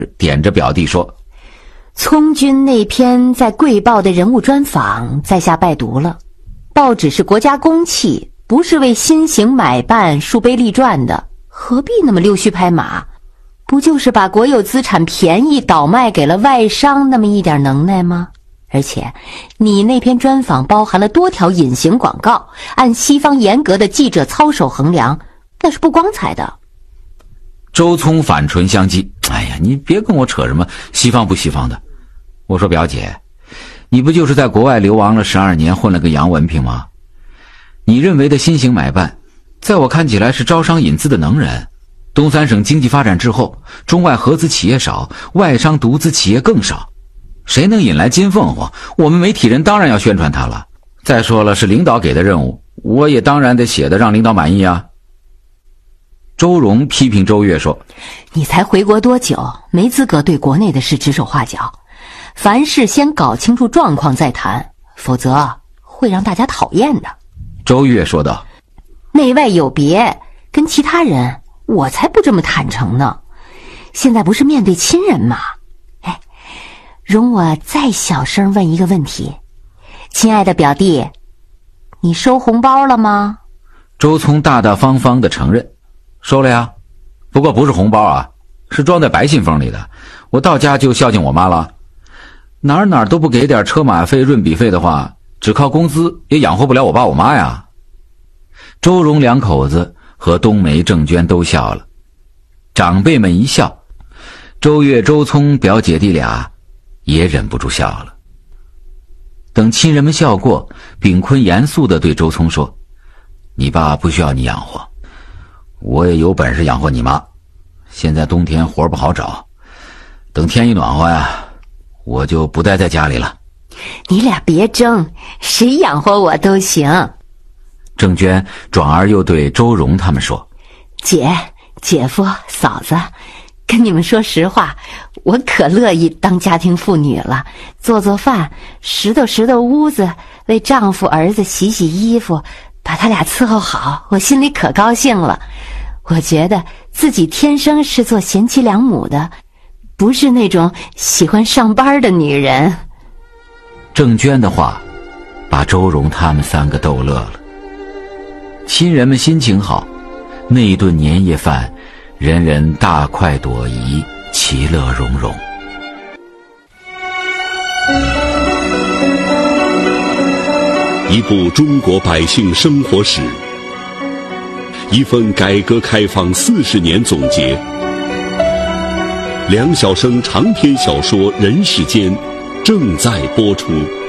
点着表弟说： 聪君那篇在贵报的人物专访在下拜读了，报纸是国家公器，不是为新型买办树碑立传的，何必那么溜须拍马？不就是把国有资产便宜倒卖给了外商那么一点能耐吗？而且你那篇专访包含了多条隐形广告，按西方严格的记者操守衡量，那是不光彩的。 周聪反唇相讥：哎呀，你别跟我扯什么西方不西方的。我说表姐，你不就是在国外流亡了12年，混了个洋文凭吗？你认为的新型买办，在我看起来是招商引资的能人。东三省经济发展滞后，中外合资企业少，外商独资企业更少，谁能引来金凤凰，我们媒体人当然要宣传它了。再说了，是领导给的任务，我也当然得写的让领导满意啊。周荣批评周越说： 你才回国多久，没资格对国内的事指手画脚，凡事先搞清楚状况再谈，否则会让大家讨厌的。 周越说道： 内外有别，跟其他人我才不这么坦诚呢，现在不是面对亲人吗？哎，容我再小声问一个问题，亲爱的表弟，你收红包了吗？ 周聪大大方方地承认：收了呀，不过不是红包啊，是装在白信封里的，我到家就孝敬我妈了。哪儿都不给点车马费润笔费的话，只靠工资也养活不了我爸我妈呀。周荣两口子和冬梅郑娟都笑了，长辈们一笑，周越周聪表姐弟俩也忍不住笑了。等亲人们笑过，秉坤严肃地对周聪说：你爸不需要你养活，我也有本事养活你妈，现在冬天活不好找，等天一暖和呀，我就不待在家里了。 你俩别争，谁养活我都行。 郑娟转而又对周荣他们说： 姐、姐夫、嫂子，跟你们说实话，我可乐意当家庭妇女了，做做饭，拾掇屋子，为丈夫儿子洗洗衣服，把他俩伺候好，我心里可高兴了。我觉得自己天生是做贤妻良母的，不是那种喜欢上班的女人。 郑娟的话把周荣他们3个逗乐了。亲人们心情好，那顿年夜饭人人大快朵颐，其乐融融。 一部中国百姓生活史，一份改革开放40年总结。梁晓声长篇小说《人世间》正在播出。